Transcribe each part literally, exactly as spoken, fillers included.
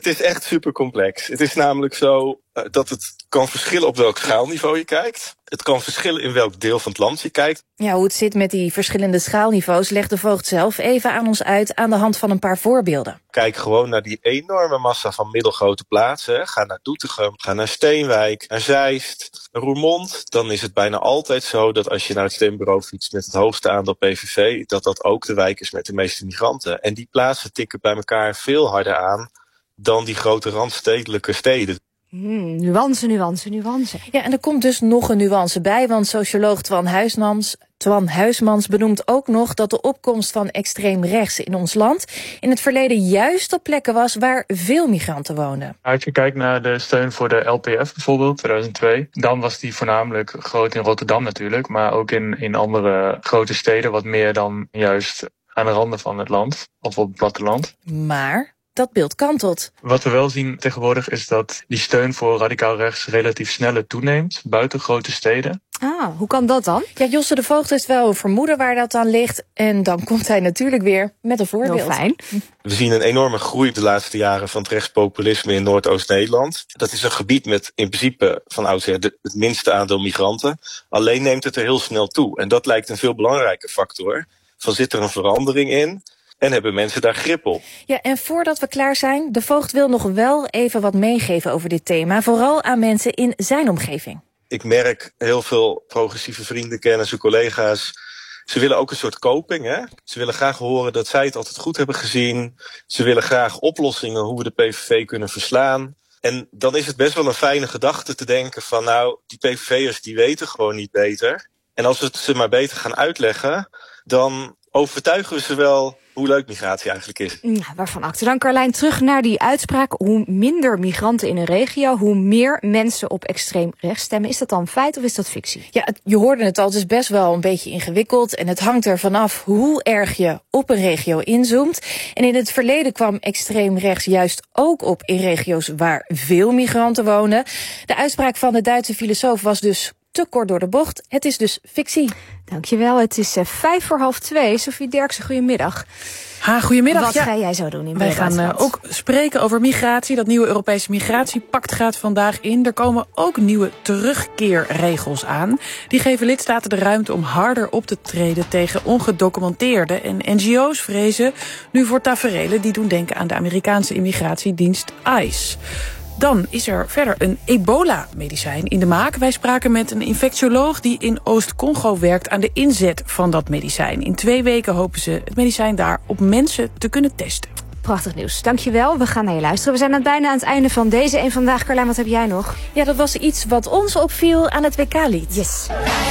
het is echt super complex. Het is namelijk zo uh, dat het kan verschillen op welk schaalniveau je kijkt. Het kan verschillen in welk deel van het land je kijkt. Ja, hoe het zit met die verschillende schaalniveaus legt de voogd zelf even aan ons uit aan de hand van een paar voorbeelden. Kijk gewoon naar die enorme massa van middelgrote plaatsen. Ga naar Doetinchem, ga naar Steenwijk, naar Zeist, naar Roermond. Dan is het bijna altijd zo dat als je naar het stembureau fietst met het hoogste aandeel P V V, dat dat ook de wijk is met de meeste migranten. En die plaatsen tikken bij elkaar veel harder aan dan die grote randstedelijke steden. Hmm, nuance, nuance, nuance. Ja, en er komt dus nog een nuance bij, want socioloog Twan Huismans, Twan Huismans benoemt ook nog dat de opkomst van extreem rechts in ons land in het verleden juist op plekken was waar veel migranten woonden. Als je kijkt naar de steun voor de L P F bijvoorbeeld, tweeduizend twee, dan was die voornamelijk groot in Rotterdam natuurlijk, maar ook in, in andere grote steden, wat meer dan juist aan de randen van het land of op het platteland. Maar dat beeld kantelt. Wat we wel zien tegenwoordig is dat die steun voor radicaal rechts relatief sneller toeneemt buiten grote steden. Ah, hoe kan dat dan? Ja, Josse de Voogd heeft wel een vermoeden waar dat aan ligt. En dan komt hij natuurlijk weer met een voorbeeld. Heel fijn. We zien een enorme groei de laatste jaren van het rechtspopulisme in Noordoost-Nederland. Dat is een gebied met in principe van oudsher het minste aandeel migranten. Alleen neemt het er heel snel toe. En dat lijkt een veel belangrijke factor. Van zit er een verandering in? En hebben mensen daar grip op? Ja, en voordat we klaar zijn, de voogd wil nog wel even wat meegeven over dit thema. Vooral aan mensen in zijn omgeving. Ik merk heel veel progressieve vrienden, kennissen, collega's. Ze willen ook een soort coping. Hè? Ze willen graag horen dat zij het altijd goed hebben gezien. Ze willen graag oplossingen hoe we de P V V kunnen verslaan. En dan is het best wel een fijne gedachte te denken van nou, die P V V'ers die weten gewoon niet beter. En als we het ze maar beter gaan uitleggen, dan overtuigen we ze wel hoe leuk migratie eigenlijk is. Nou, waarvan acte dan, Carlijn. Terug naar die uitspraak. Hoe minder migranten in een regio, hoe meer mensen op extreem rechts stemmen. Is dat dan feit of is dat fictie? Ja, het, je hoorde het al, het is best wel een beetje ingewikkeld. En het hangt er vanaf hoe erg je op een regio inzoomt. En in het verleden kwam extreem rechts juist ook op in regio's waar veel migranten wonen. De uitspraak van de Duitse filosoof was dus te kort door de bocht. Het is dus fictie. Dankjewel. Het is uh, vijf voor half twee. Sophie Derksen, goedemiddag. Ha, goedemiddag. Wat ja. ga jij zo doen in Wij gaan uh, ook spreken over migratie. Dat nieuwe Europese migratiepact gaat vandaag in. Er komen ook nieuwe terugkeerregels aan. Die geven lidstaten de ruimte om harder op te treden tegen ongedocumenteerden. En N G O's vrezen nu voor taferelen die doen denken aan de Amerikaanse immigratiedienst ICE. Dan is er verder een ebola-medicijn in de maak. Wij spraken met een infectioloog die in Oost-Congo werkt aan de inzet van dat medicijn. In twee weken hopen ze het medicijn daar op mensen te kunnen testen. Prachtig nieuws. Dankjewel. We gaan naar je luisteren. We zijn aan bijna aan het einde van deze een vandaag. Carlijn, wat heb jij nog? Ja, dat was iets wat ons opviel aan het W K-lied. Yes.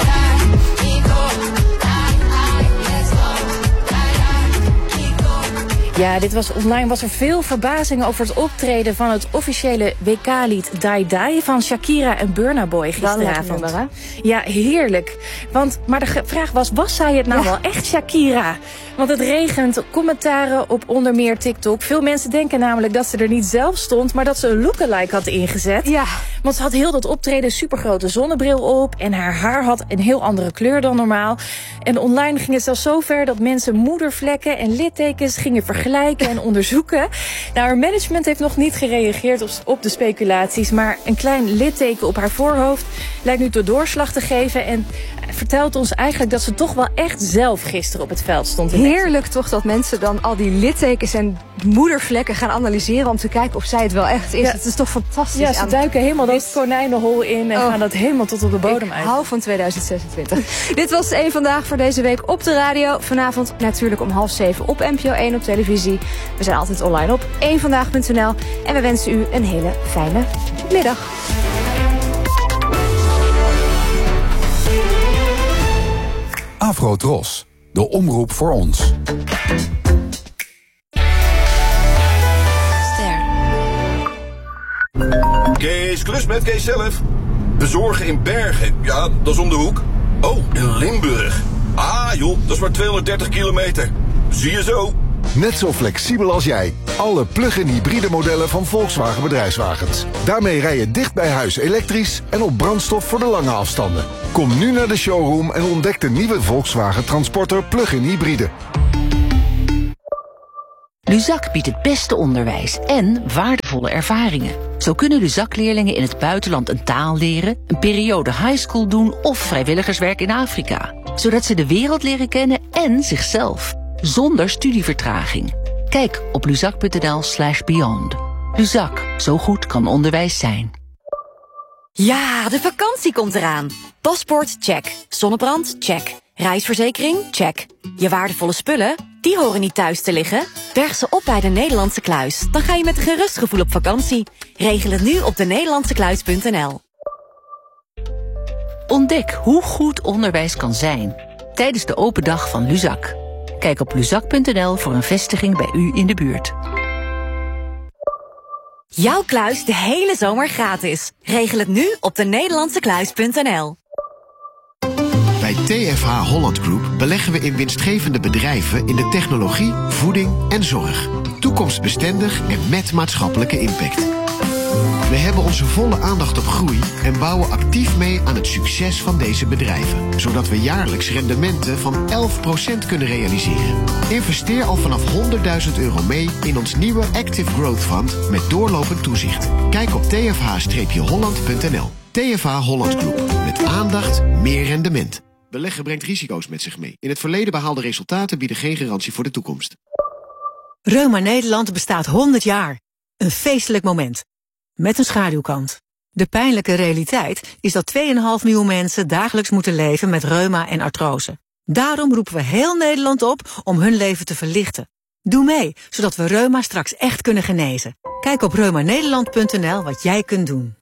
Ja, dit was online was er veel verbazing over het optreden van het officiële W K-lied Die Die van Shakira en Burna Boy gisteravond. Nummer, ja, heerlijk. Want, maar de vraag was, was zij het nou ja. wel echt Shakira? Want het regent commentaren op onder meer TikTok. Veel mensen denken namelijk dat ze er niet zelf stond, maar dat ze een lookalike had ingezet. Ja. Want ze had heel dat optreden een supergrote zonnebril op en haar haar had een heel andere kleur dan normaal. En online ging het zelfs zo ver dat mensen moedervlekken en littekens gingen vergelijken en onderzoeken. Nou, haar management heeft nog niet gereageerd op, op de speculaties, maar een klein litteken op haar voorhoofd lijkt nu de doorslag te geven en vertelt ons eigenlijk dat ze toch wel echt zelf gisteren op het veld stond. Heerlijk toch dat mensen dan al die littekens en moedervlekken gaan analyseren om te kijken of zij het wel echt is. Ja. Het is toch fantastisch. Ja, ze duiken helemaal dat konijnenhol in en oh. gaan dat helemaal tot op de bodem Ik uit. Ik hou van tweeduizend zesentwintig. Dit was één Vandaag voor deze week op de radio. Vanavond natuurlijk om half zeven op N P O één op televisie. We zijn altijd online op één vandaag punt n l. En we wensen u een hele fijne middag. Afro-Tros, de omroep voor ons. Kees Klus met Kees zelf. Bezorgen in Bergen, ja, dat is om de hoek. Oh, in Limburg. Ah joh, dat is maar tweehonderddertig kilometer. Zie je zo. Net zo flexibel als jij. Alle plug-in hybride modellen van Volkswagen Bedrijfswagens. Daarmee rij je dicht bij huis elektrisch en op brandstof voor de lange afstanden. Kom nu naar de showroom en ontdek de nieuwe Volkswagen Transporter plug-in hybride. Luzak biedt het beste onderwijs en waardevolle ervaringen. Zo kunnen Luzak-leerlingen in het buitenland een taal leren, een periode highschool doen of vrijwilligerswerk in Afrika. Zodat ze de wereld leren kennen en zichzelf. Zonder studievertraging. Kijk op luzak.nl slash beyond. Luzak, zo goed kan onderwijs zijn. Ja, de vakantie komt eraan. Paspoort, check. Zonnebrand, check. Reisverzekering, check. Je waardevolle spullen, die horen niet thuis te liggen. Berg ze op bij de Nederlandse Kluis. Dan ga je met een gerust gevoel op vakantie. Regel het nu op de nederlandse kluis punt n l. Ontdek hoe goed onderwijs kan zijn tijdens de open dag van Luzak. Kijk op luzak punt n l voor een vestiging bij u in de buurt. Jouw kluis de hele zomer gratis. Regel het nu op de nederlandse kluis punt n l. Bij T F H Holland Group beleggen we in winstgevende bedrijven in de technologie, voeding en zorg. Toekomstbestendig en met maatschappelijke impact. We hebben onze volle aandacht op groei en bouwen actief mee aan het succes van deze bedrijven. Zodat we jaarlijks rendementen van elf procent kunnen realiseren. Investeer al vanaf honderdduizend euro mee in ons nieuwe Active Growth Fund met doorlopend toezicht. Kijk op t f h holland punt n l. T F H Holland Group. Met aandacht, meer rendement. Beleggen brengt risico's met zich mee. In het verleden behaalde resultaten bieden geen garantie voor de toekomst. Reuma Nederland bestaat honderd jaar. Een feestelijk moment. Met een schaduwkant. De pijnlijke realiteit is dat twee komma vijf miljoen mensen dagelijks moeten leven met reuma en artrose. Daarom roepen we heel Nederland op om hun leven te verlichten. Doe mee, zodat we reuma straks echt kunnen genezen. Kijk op reuma nederland punt n l wat jij kunt doen.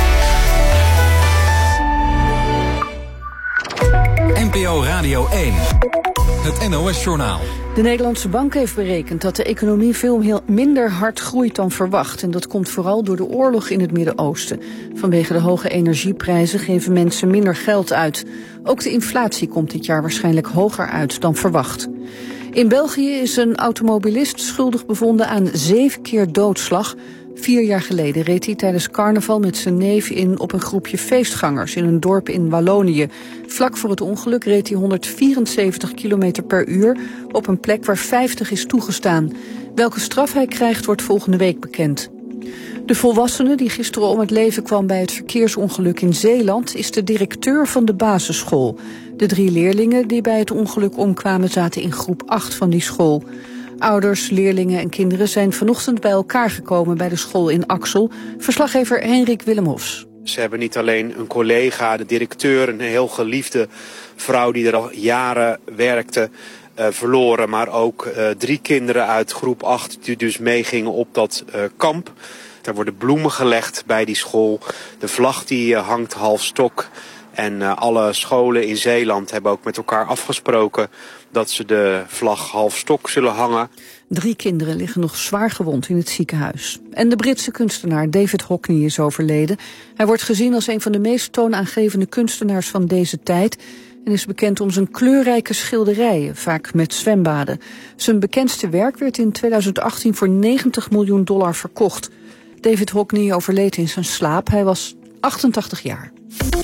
N P O Radio één. Het N O S-journaal. De Nederlandse Bank heeft berekend dat de economie veel heel minder hard groeit dan verwacht. En dat komt vooral door de oorlog in het Midden-Oosten. Vanwege de hoge energieprijzen geven mensen minder geld uit. Ook de inflatie komt dit jaar waarschijnlijk hoger uit dan verwacht. In België is een automobilist schuldig bevonden aan zeven keer doodslag. Vier jaar geleden reed hij tijdens carnaval met zijn neef in op een groepje feestgangers in een dorp in Wallonië. Vlak voor het ongeluk reed hij honderdvierenzeventig kilometer per uur op een plek waar vijftig is toegestaan. Welke straf hij krijgt wordt volgende week bekend. De volwassene die gisteren om het leven kwam bij het verkeersongeluk in Zeeland is de directeur van de basisschool. De drie leerlingen die bij het ongeluk omkwamen zaten in groep acht van die school. Ouders, leerlingen en kinderen zijn vanochtend bij elkaar gekomen bij de school in Axel. Verslaggever Henrik Willemhofs. Ze hebben niet alleen een collega, de directeur, een heel geliefde vrouw die er al jaren werkte, uh, verloren. Maar ook uh, drie kinderen uit groep acht die dus meegingen op dat uh, kamp. Daar worden bloemen gelegd bij die school. De vlag die uh, hangt half stok. En uh, alle scholen in Zeeland hebben ook met elkaar afgesproken dat ze de vlag half stok zullen hangen. Drie kinderen liggen nog zwaar gewond in het ziekenhuis. En de Britse kunstenaar David Hockney is overleden. Hij wordt gezien als een van de meest toonaangevende kunstenaars van deze tijd en is bekend om zijn kleurrijke schilderijen, vaak met zwembaden. Zijn bekendste werk werd in tweeduizend achttien voor negentig miljoen dollar verkocht. David Hockney overleed in zijn slaap. Hij was achtentachtig jaar.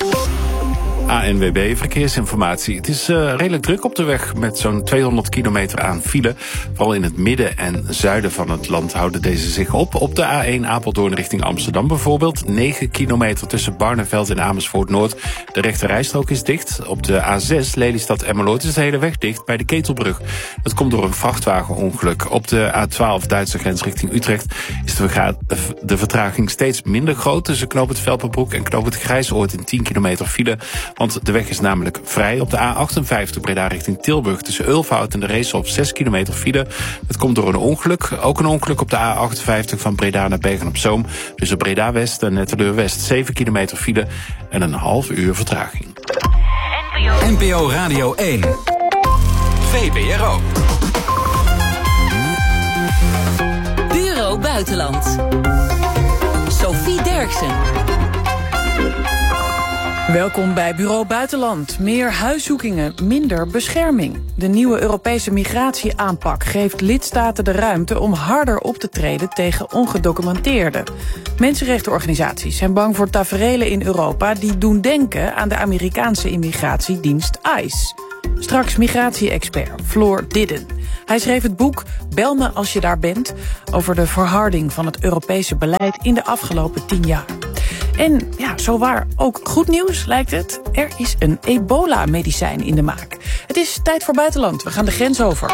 A N W B Verkeersinformatie. Het is uh, redelijk druk op de weg met zo'n tweehonderd kilometer aan file. Vooral in het midden en zuiden van het land houden deze zich op. Op de A één Apeldoorn richting Amsterdam bijvoorbeeld. negen kilometer tussen Barneveld en Amersfoort Noord. De rechte rijstrook is dicht. Op de A zes Lelystad Emmeloord is de hele weg dicht bij de Ketelbrug. Dat komt door een vrachtwagenongeluk. Op de A twaalf Duitse grens richting Utrecht is de, verga- de vertraging steeds minder groot. Tussen Knoop het Velpenbroek en Knoop het Grijsoord in tien kilometer file. Want de weg is namelijk vrij. Op de A achtenvijftig Breda richting Tilburg tussen Ulfhout en de Reesop zes kilometer file. Dat komt door een ongeluk. Ook een ongeluk op de A achtenvijftig van Breda naar Bergen-op-Zoom. Tussen Breda West en Netteleur West zeven kilometer file en een half uur vertraging. N P O Radio één. V P R O. Bureau Buitenland. Sophie Derksen. Welkom bij Bureau Buitenland. Meer huiszoekingen, minder bescherming. De nieuwe Europese migratieaanpak geeft lidstaten de ruimte om harder op te treden tegen ongedocumenteerden. Mensenrechtenorganisaties zijn bang voor taferelen in Europa die doen denken aan de Amerikaanse immigratiedienst ICE. Straks migratie-expert Floor Didden. Hij schreef het boek Bel me als je daar bent, over de verharding van het Europese beleid in de afgelopen tien jaar. En ja, zowaar ook goed nieuws lijkt het. Er is een ebola-medicijn in de maak. Het is tijd voor buitenland. We gaan de grens over.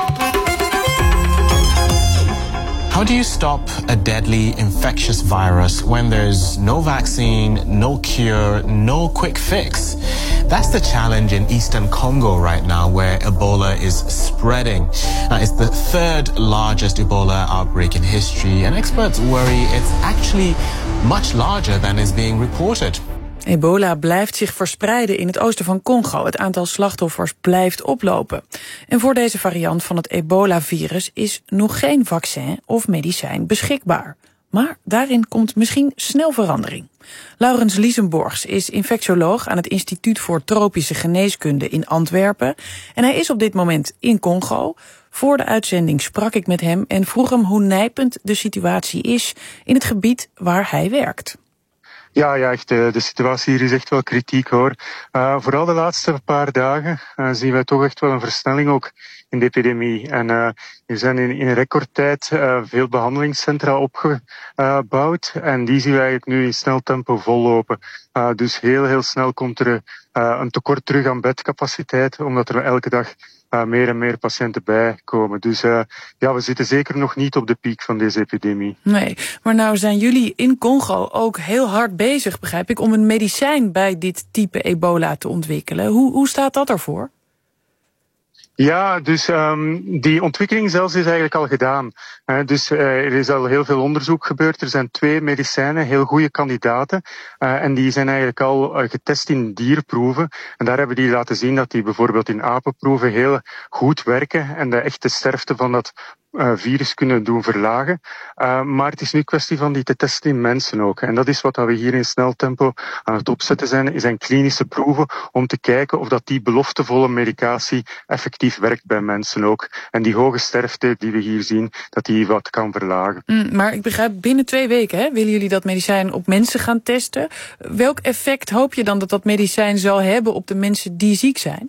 How do you stop a deadly infectious virus when there's no vaccine, no cure, no quick fix? That's the challenge in eastern Congo right now, where Ebola is spreading. Now, it's the third largest Ebola outbreak in history, and experts worry it's actually much larger than is being reported. Ebola blijft zich verspreiden in het oosten van Congo. Het aantal slachtoffers blijft oplopen. En voor deze variant van het ebola-virus is nog geen vaccin of medicijn beschikbaar. Maar daarin komt misschien snel verandering. Laurens Liesenborgs is infectioloog aan het Instituut voor Tropische Geneeskunde in Antwerpen. En hij is op dit moment in Congo. Voor de uitzending sprak ik met hem en vroeg hem hoe nijpend de situatie is in het gebied waar hij werkt. Ja, ja, echt, de situatie hier is echt wel kritiek, hoor. Uh, vooral de laatste paar dagen uh, zien wij toch echt wel een versnelling ook in de epidemie. En uh, er zijn in, in recordtijd uh, veel behandelingscentra opgebouwd. En die zien we eigenlijk nu in snel tempo vollopen. Uh, dus heel, heel snel komt er uh, een tekort terug aan bedcapaciteit, omdat er elke dag Uh, meer en meer patiënten bijkomen. Dus uh, ja, we zitten zeker nog niet op de piek van deze epidemie. Nee, maar nou zijn jullie in Congo ook heel hard bezig, begrijp ik, om een medicijn bij dit type ebola te ontwikkelen. Hoe, hoe staat dat ervoor? Ja, dus um, die ontwikkeling zelfs is eigenlijk al gedaan. Uh, dus uh, er is al heel veel onderzoek gebeurd. Er zijn twee medicijnen, heel goede kandidaten. Uh, en die zijn eigenlijk al uh, getest in dierproeven. En daar hebben die laten zien dat die bijvoorbeeld in apenproeven heel goed werken. En de echte sterfte van dat Uh, virus kunnen doen verlagen. Uh, maar het is nu kwestie van die te testen in mensen ook. En dat is wat we hier in snel tempo aan het opzetten zijn, zijn klinische proeven om te kijken of dat die beloftevolle medicatie effectief werkt bij mensen ook. En die hoge sterfte die we hier zien, dat die wat kan verlagen. Mm, maar ik begrijp, binnen twee weken hè, willen jullie dat medicijn op mensen gaan testen. Welk effect hoop je dan dat dat medicijn zal hebben op de mensen die ziek zijn?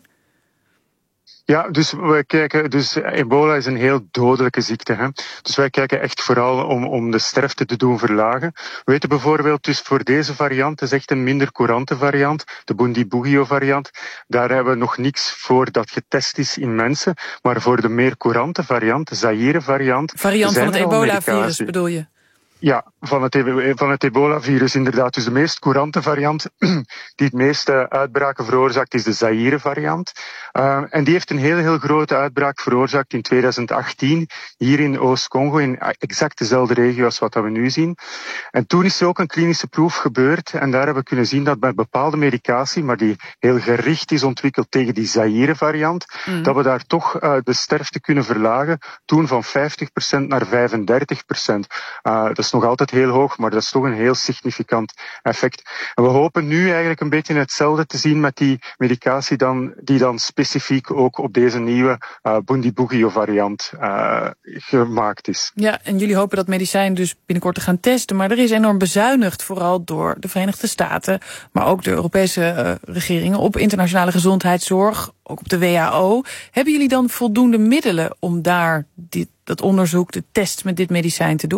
Ja, dus wij kijken, dus ebola is een heel dodelijke ziekte, hè. Dus wij kijken echt vooral om, om de sterfte te doen verlagen. We weten bijvoorbeeld dus voor deze variant, het is echt een minder courante variant, de Bundibugyo variant. Daar hebben we nog niks voor dat getest is in mensen. Maar voor de meer courante variant, de Zaire variant. Variant van het ebola-virus bedoel je? Ja, van het, van het ebola-virus inderdaad. Dus de meest courante variant die het meeste uitbraken veroorzaakt is de Zaire-variant. Uh, en die heeft een heel, heel grote uitbraak veroorzaakt in twintig achttien hier in Oost-Congo, in exact dezelfde regio als wat we nu zien. En toen is er ook een klinische proef gebeurd en daar hebben we kunnen zien dat bij bepaalde medicatie, maar die heel gericht is ontwikkeld tegen die Zaire-variant, mm. dat we daar toch uh, de sterfte kunnen verlagen, toen van vijftig procent naar vijfendertig procent. Uh, dat is nog altijd heel hoog, maar dat is toch een heel significant effect. En we hopen nu eigenlijk een beetje hetzelfde te zien met die medicatie dan, die dan specifiek ook op deze nieuwe uh, Bundibugyo variant uh, gemaakt is. Ja, en jullie hopen dat medicijn dus binnenkort te gaan testen, maar er is enorm bezuinigd, vooral door de Verenigde Staten, maar ook de Europese uh, regeringen op internationale gezondheidszorg, ook op de W H O. Hebben jullie dan voldoende middelen om daar dit, dat onderzoek, de test met dit medicijn te doen?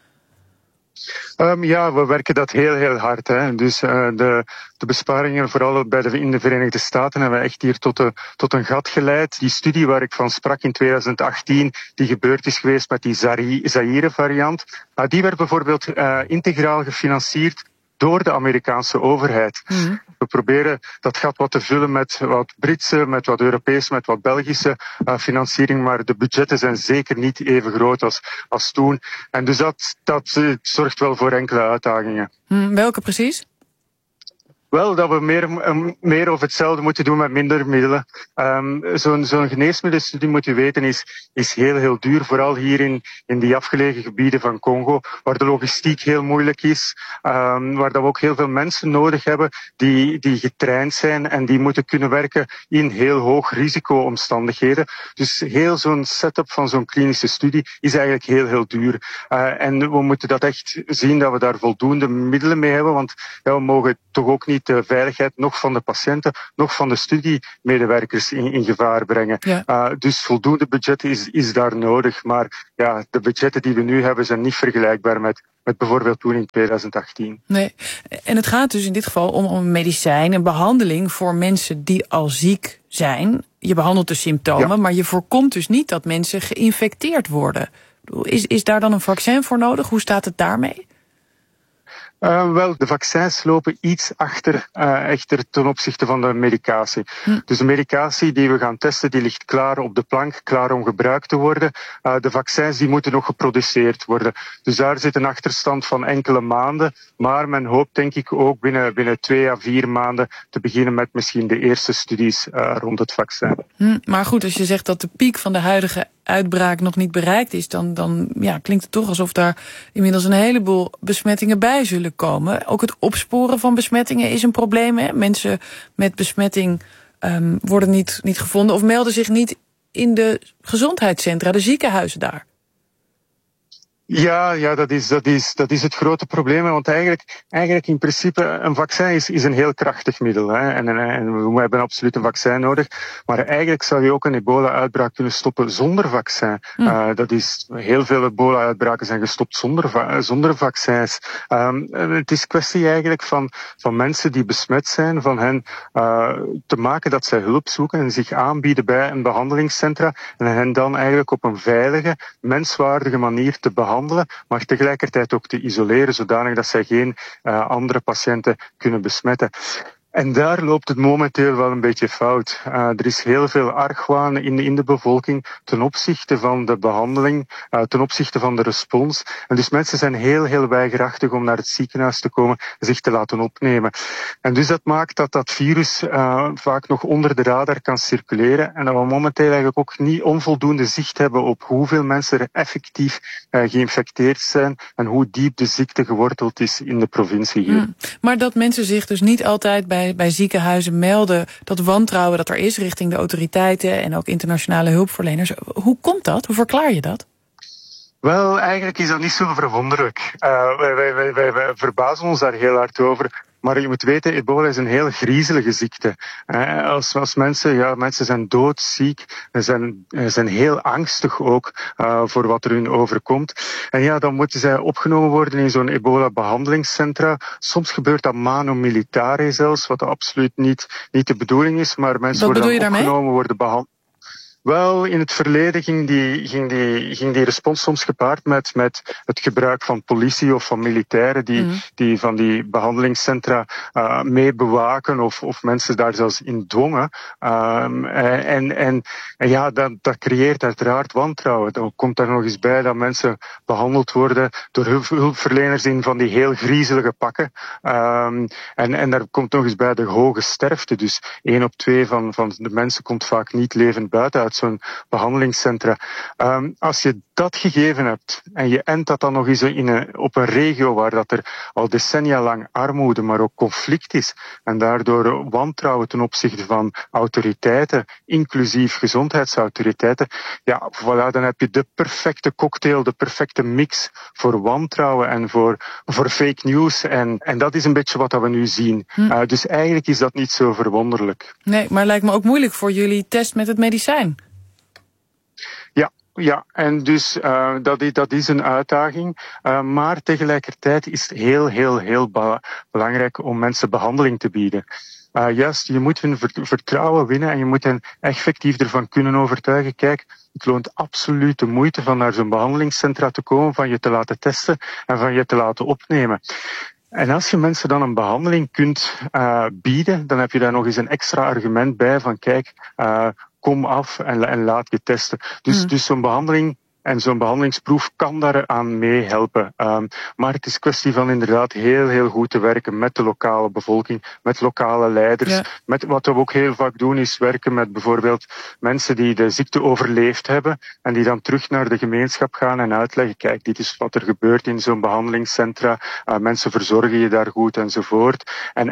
Um, ja, we werken dat heel, heel hard. Hè. Dus uh, de, de besparingen, vooral bij de, in de Verenigde Staten, hebben we echt hier tot, de, tot een gat geleid. Die studie waar ik van sprak in twintig achttien, die gebeurd is geweest met die Zaire-variant, uh, die werd bijvoorbeeld uh, integraal gefinancierd door de Amerikaanse overheid. Mm. We proberen dat gat wat te vullen met wat Britse, met wat Europese, met wat Belgische uh, financiering, maar de budgetten zijn zeker niet even groot als, als toen. En dus dat, dat uh, zorgt wel voor enkele uitdagingen. Mm, welke precies? Wel, dat we meer, um, meer of hetzelfde moeten doen met minder middelen. Um, zo'n, zo'n geneesmiddelenstudie, moet je weten, is, is heel, heel duur. Vooral hier in, in die afgelegen gebieden van Congo, waar de logistiek heel moeilijk is. Um, waar dat we ook heel veel mensen nodig hebben die, die getraind zijn en die moeten kunnen werken in heel hoog risico-omstandigheden. Dus heel zo'n setup van zo'n klinische studie is eigenlijk heel, heel duur. Uh, en we moeten dat echt zien dat we daar voldoende middelen mee hebben, want ja, we mogen toch ook niet niet de veiligheid nog van de patiënten, nog van de studiemedewerkers in, in gevaar brengen. Ja. Uh, dus voldoende budget is, is daar nodig. Maar ja, de budgetten die we nu hebben zijn niet vergelijkbaar met, met bijvoorbeeld toen in twintig achttien. Nee, en het gaat dus in dit geval om een medicijn, een behandeling voor mensen die al ziek zijn. Je behandelt de symptomen, ja. maar je voorkomt dus niet dat mensen geïnfecteerd worden. Is, is daar dan een vaccin voor nodig? Hoe staat het daarmee? Uh, wel, de vaccins lopen iets achter uh, echter ten opzichte van de medicatie. Hm. Dus de medicatie die we gaan testen, die ligt klaar op de plank, klaar om gebruikt te worden. Uh, de vaccins die moeten nog geproduceerd worden. Dus daar zit een achterstand van enkele maanden. Maar men hoopt denk ik ook binnen, binnen twee à vier maanden te beginnen met misschien de eerste studies uh, rond het vaccin. Hm, maar goed, als je zegt dat de piek van de huidige uitbraak nog niet bereikt is, dan, dan ja, klinkt het toch alsof daar inmiddels een heleboel besmettingen bij zullen komen. Ook het opsporen van besmettingen is een probleem. Hè? Mensen met besmetting um, worden niet, niet gevonden of melden zich niet in de gezondheidscentra, de ziekenhuizen daar. Ja, ja dat, is, dat, is, dat is het grote probleem. Want eigenlijk, eigenlijk in principe, een vaccin is, is een heel krachtig middel. Hè. En, en we hebben absoluut een vaccin nodig. Maar eigenlijk zou je ook een ebola-uitbraak kunnen stoppen zonder vaccin. Mm. Uh, dat is, heel veel ebola-uitbraken zijn gestopt zonder, zonder vaccins. Um, het is kwestie eigenlijk van, van mensen die besmet zijn, van hen uh, te maken dat zij hulp zoeken en zich aanbieden bij een behandelingscentra. En hen dan eigenlijk op een veilige, menswaardige manier te behandelen. Maar tegelijkertijd ook te isoleren, zodanig dat zij geen uh, andere patiënten kunnen besmetten. En daar loopt het momenteel wel een beetje fout. Uh, er is heel veel argwaan in de, in de bevolking ten opzichte van de behandeling, uh, ten opzichte van de respons. En dus mensen zijn heel, heel weigerachtig om naar het ziekenhuis te komen en zich te laten opnemen. En dus dat maakt dat dat virus uh, vaak nog onder de radar kan circuleren en dat we momenteel eigenlijk ook niet onvoldoende zicht hebben op hoeveel mensen er effectief uh, geïnfecteerd zijn en hoe diep de ziekte geworteld is in de provincie hier. Hmm. Maar dat mensen zich dus niet altijd bij Bij, bij ziekenhuizen melden, dat wantrouwen dat er is richting de autoriteiten en ook internationale hulpverleners. Hoe komt dat? Hoe verklaar je dat? Wel, eigenlijk is dat niet zo verwonderlijk. Uh, wij, wij, wij, wij, wij verbazen ons daar heel hard over. Maar je moet weten, ebola is een heel griezelige ziekte. Uh, als, als mensen, ja, mensen zijn doodziek, zijn, zijn heel angstig ook uh, voor wat er hun overkomt. En ja, dan moeten zij opgenomen worden in zo'n ebola-behandelingscentra. Soms gebeurt dat manu militare zelfs, wat absoluut niet, niet de bedoeling is. Maar mensen wat worden dan opgenomen, daarmee? worden behandeld. Wel, in het verleden ging die, ging die, ging die respons soms gepaard met, met het gebruik van politie of van militairen die, mm. die van die behandelingscentra uh, mee bewaken of, of mensen daar zelfs in dwongen. Um, en, en, en ja, dat, dat creëert uiteraard wantrouwen. Dan komt daar nog eens bij dat mensen behandeld worden door hulpverleners in van die heel griezelige pakken. Um, en, en daar komt nog eens bij de hoge sterfte. Dus één op twee van, van de mensen komt vaak niet levend buiten uit zo'n behandelingscentra. Um, als je dat gegeven hebt en je endt dat dan nog eens in een, op een regio waar dat er al decennia lang armoede, maar ook conflict is en daardoor wantrouwen ten opzichte van autoriteiten, inclusief gezondheidsautoriteiten, ja, voilà, dan heb je de perfecte cocktail, de perfecte mix voor wantrouwen en voor, voor fake news. En, en dat is een beetje wat we nu zien. Hm. Uh, dus eigenlijk is dat niet zo verwonderlijk. Nee, maar lijkt me ook moeilijk voor jullie test met het medicijn. Ja, ja, en dus uh, dat, is, dat is een uitdaging. Uh, maar tegelijkertijd is het heel, heel, heel ba- belangrijk om mensen behandeling te bieden. Uh, juist, je moet hun vertrouwen winnen en je moet hen effectief ervan kunnen overtuigen. Kijk, het loont absoluut de moeite van naar zo'n behandelingscentra te komen, van je te laten testen en van je te laten opnemen. En als je mensen dan een behandeling kunt uh, bieden, dan heb je daar nog eens een extra argument bij van kijk, uh, kom af en, en laat je testen. Dus, mm. dus zo'n behandeling en zo'n behandelingsproef kan daaraan meehelpen. Um, maar het is kwestie van inderdaad heel, heel goed te werken met de lokale bevolking, met lokale leiders. Ja. Met, wat we ook heel vaak doen is werken met bijvoorbeeld mensen die de ziekte overleefd hebben en die dan terug naar de gemeenschap gaan en uitleggen, kijk, dit is wat er gebeurt in zo'n behandelingscentra. Uh, mensen verzorgen je daar goed enzovoort. En, en dat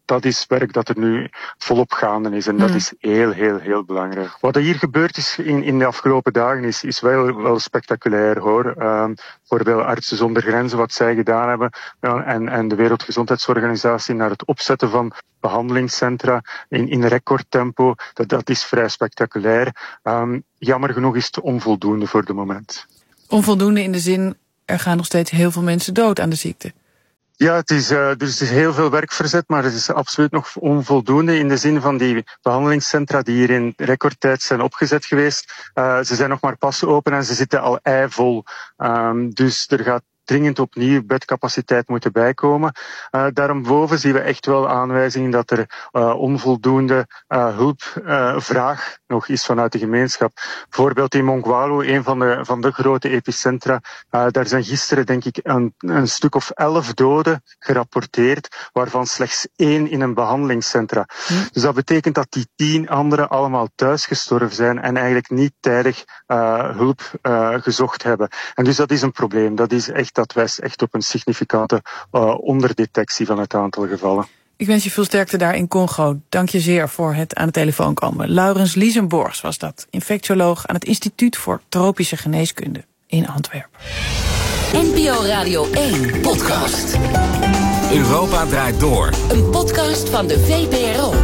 dat is werk dat er nu volop gaande is. En dat is heel, heel, heel belangrijk. Wat er hier gebeurd is in, in de afgelopen dagen is, is wel, wel spectaculair, hoor. Um, bijvoorbeeld Artsen zonder Grenzen, wat zij gedaan hebben, ja, en, en de Wereldgezondheidsorganisatie naar het opzetten van behandelingscentra in, in recordtempo, dat, dat is vrij spectaculair. Um, jammer genoeg is het onvoldoende voor het moment. Onvoldoende in de zin, er gaan nog steeds heel veel mensen dood aan de ziekte. Ja, het is, uh, dus het is heel veel werk verzet, maar het is absoluut nog onvoldoende in de zin van die behandelingscentra die hier in recordtijd zijn opgezet geweest. Uh, ze zijn nog maar pas open en ze zitten al eivol. Um, dus er gaat dringend opnieuw bedcapaciteit moeten bijkomen. Uh, daarboven zien we echt wel aanwijzingen dat er uh, onvoldoende uh, hulpvraag uh, nog is vanuit de gemeenschap. Bijvoorbeeld in Mongwalu, een van de, van de grote epicentra, uh, daar zijn gisteren denk ik een, een stuk of elf doden gerapporteerd, waarvan slechts één in een behandelingscentra. Hm. Dus dat betekent dat die tien anderen allemaal thuis gestorven zijn en eigenlijk niet tijdig uh, hulp uh, gezocht hebben. En dus dat is een probleem. Dat is echt Dat wijst echt op een significante uh, onderdetectie van het aantal gevallen. Ik wens je veel sterkte daar in Congo. Dank je zeer voor het aan de telefoon komen. Laurens Liesenborgs was dat, infectioloog aan het Instituut voor Tropische Geneeskunde in Antwerpen. N P O Radio één podcast. Europa draait door. Een podcast van de V P R O.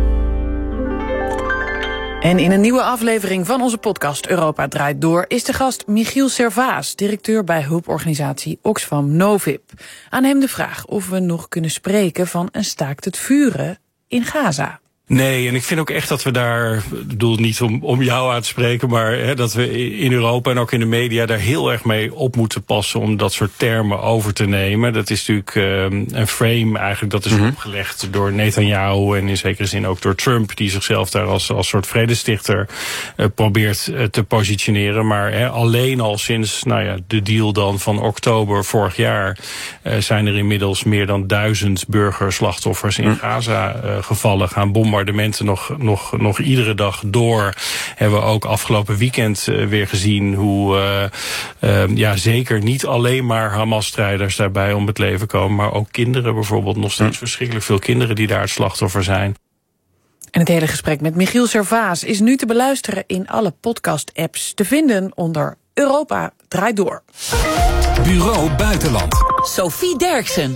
En in een nieuwe aflevering van onze podcast Europa draait door is de gast Michiel Servaas, directeur bij hulporganisatie Oxfam Novib. Aan hem de vraag of we nog kunnen spreken van een staakt het vuren in Gaza. Nee, en ik vind ook echt dat we daar, ik bedoel niet om, om jou aan te spreken, maar hè, dat we in Europa en ook in de media daar heel erg mee op moeten passen om dat soort termen over te nemen. Dat is natuurlijk um, een frame eigenlijk dat is mm-hmm. opgelegd door Netanyahu en in zekere zin ook door Trump, die zichzelf daar als, als soort vredestichter uh, probeert uh, te positioneren. Maar hè, alleen al sinds nou ja, de deal dan van oktober vorig jaar uh, zijn er inmiddels meer dan duizend burgerslachtoffers in mm. Gaza uh, gevallen, gaan bombarderen. Bombardementen nog, nog, nog iedere dag door. Hebben we ook afgelopen weekend uh, weer gezien hoe uh, uh, ja, zeker niet alleen maar Hamas-strijders daarbij om het leven komen, maar ook kinderen bijvoorbeeld. Nog steeds verschrikkelijk veel kinderen die daar het slachtoffer zijn. En het hele gesprek met Michiel Servaas is nu te beluisteren in alle podcast-apps te vinden onder Europa draait door. Bureau Buitenland. Sophie Derksen.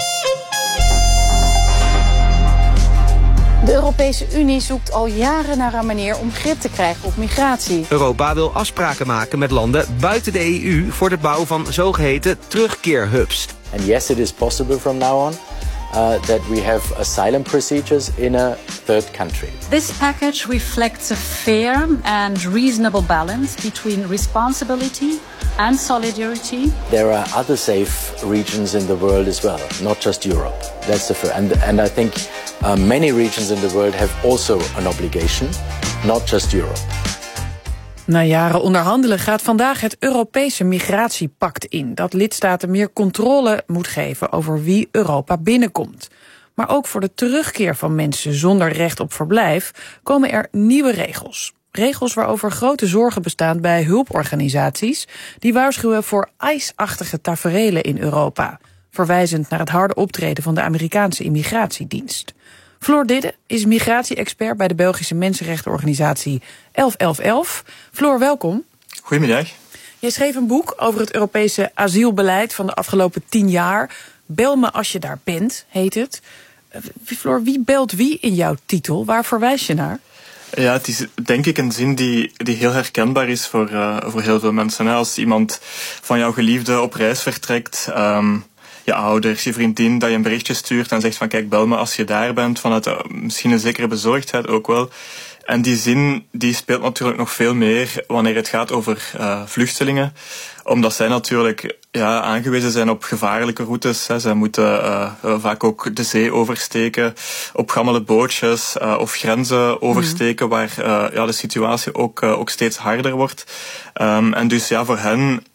De Europese Unie zoekt al jaren naar een manier om grip te krijgen op migratie. Europa wil afspraken maken met landen buiten de E U voor de bouw van zogeheten terugkeerhubs. And yes, it is possible from now on uh, that we have asylum procedures in a third country. This package reflects a fair and reasonable balance between responsibility and solidarity. There are other safe regions in the world as well, not just Europe. That's the first. And, and I think uh, many regions in the world have also an obligation, not just Europe. Na jaren onderhandelen gaat vandaag het Europese migratiepact in, dat lidstaten meer controle moet geven over wie Europa binnenkomt. Maar ook voor de terugkeer van mensen zonder recht op verblijf komen er nieuwe regels. Regels waarover grote zorgen bestaan bij hulporganisaties die waarschuwen voor ijsachtige taferelen in Europa, verwijzend naar het harde optreden van de Amerikaanse immigratiedienst. Floor Didde is migratie-expert bij de Belgische mensenrechtenorganisatie elf elf elf. Floor, welkom. Goedemiddag. Jij schreef een boek over het Europese asielbeleid van de afgelopen tien jaar. Bel me als je daar bent, heet het. Floor, wie belt wie in jouw titel? Waar verwijs je naar? Ja, het is denk ik een zin die, die heel herkenbaar is voor, uh, voor heel veel mensen. Als iemand van jouw geliefde op reis vertrekt, um, je ouders, je vriendin, dat je een berichtje stuurt en zegt van kijk, bel me als je daar bent, vanuit uh, misschien een zekere bezorgdheid ook wel. En die zin die speelt natuurlijk nog veel meer wanneer het gaat over uh, vluchtelingen. Omdat zij natuurlijk ja, aangewezen zijn op gevaarlijke routes. Hè. Zij moeten uh, vaak ook de zee oversteken op gammele bootjes uh, of grenzen oversteken, mm. waar uh, ja, de situatie ook, uh, ook steeds harder wordt. Um, en dus ja, voor hen